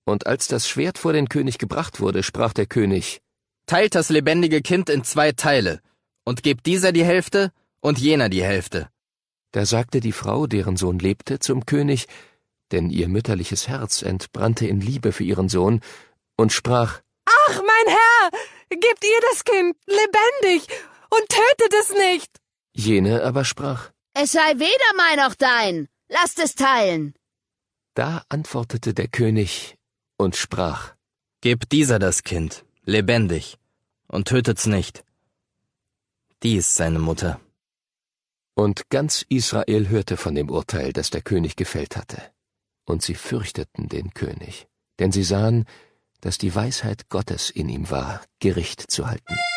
Und als das Schwert vor den König gebracht wurde, sprach der König: »Teilt das lebendige Kind in 2 Teile und gebt dieser die Hälfte und jener die Hälfte.« Da sagte die Frau, deren Sohn lebte, zum König, denn ihr mütterliches Herz entbrannte in Liebe für ihren Sohn, und sprach: »Ach, mein Herr, gebt ihr das Kind lebendig und tötet es nicht!« Jene aber sprach: »Es sei weder mein noch dein, lasst es teilen.« Da antwortete der König und sprach: »Gebt dieser das Kind lebendig und tötet's nicht. Die ist seine Mutter.« Und ganz Israel hörte von dem Urteil, das der König gefällt hatte. Und sie fürchteten den König, denn sie sahen, dass die Weisheit Gottes in ihm war, Gericht zu halten.